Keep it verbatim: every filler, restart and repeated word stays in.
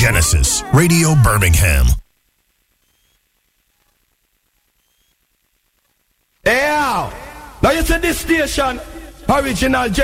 Genesis Radio Birmingham. Hey, now you see this station, original